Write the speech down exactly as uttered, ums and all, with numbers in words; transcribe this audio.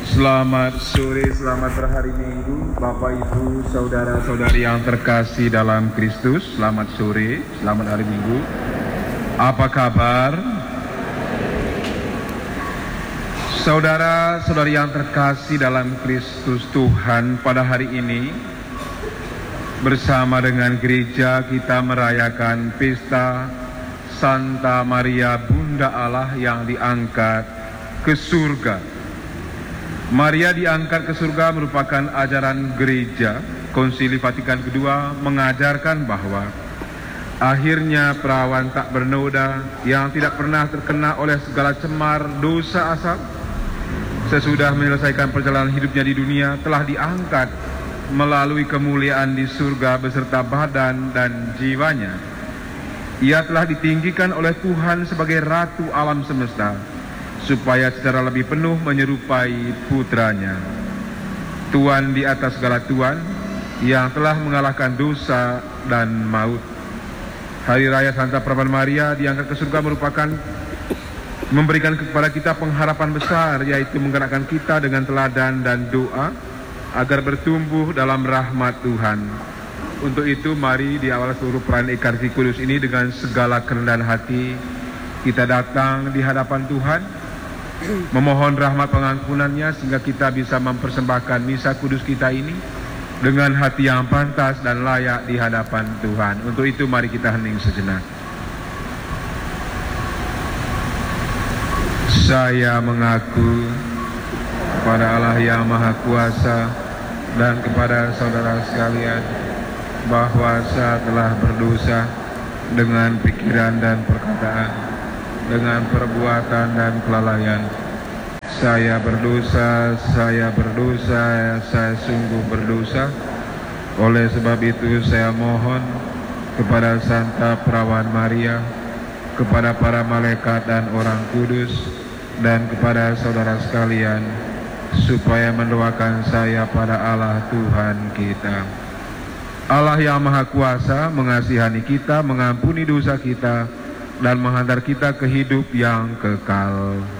Selamat sore, selamat berhari Minggu, Bapak Ibu, saudara-saudari yang terkasih dalam Kristus. Selamat sore, selamat hari Minggu. Apa kabar? Saudara-saudari yang terkasih dalam Kristus Tuhan, pada hari ini bersama dengan gereja kita merayakan pesta Santa Maria Bunda Allah yang diangkat ke surga. Maria diangkat ke surga merupakan ajaran gereja. Konsili Vatikan kedua mengajarkan bahwa akhirnya perawan tak bernoda yang tidak pernah terkena oleh segala cemar dosa asal, sesudah menyelesaikan perjalanan hidupnya di dunia, telah diangkat melalui kemuliaan di surga beserta badan dan jiwanya. Ia telah ditinggikan oleh Tuhan sebagai Ratu alam semesta, supaya secara lebih penuh menyerupai putranya. Tuhan di atas segala Tuhan, yang telah mengalahkan dosa dan maut. Hari Raya Santa Perawan Maria diangkat ke surga merupakan memberikan kepada kita pengharapan besar, yaitu menggerakkan kita dengan teladan dan doa agar bertumbuh dalam rahmat Tuhan. Untuk itu mari di awal seluruh perayaan Ekaristi Kudus ini dengan segala kerendahan hati kita datang di hadapan Tuhan, memohon rahmat pengampunannya sehingga kita bisa mempersembahkan misa kudus kita ini dengan hati yang pantas dan layak di hadapan Tuhan. Untuk itu mari kita hening sejenak. Saya mengaku kepada Allah yang Maha Kuasa dan kepada saudara sekalian bahwa saya telah berdosa dengan pikiran dan perkataan, dengan perbuatan dan kelalaian. Saya berdosa, saya berdosa, saya sungguh berdosa. Oleh sebab itu saya mohon kepada Santa Perawan Maria, kepada para malaikat dan orang kudus, dan kepada saudara sekalian, supaya mendoakan saya pada Allah Tuhan kita. Allah yang Maha Kuasa mengasihani kita, mengampuni dosa kita, dan menghantar kita ke hidup yang kekal.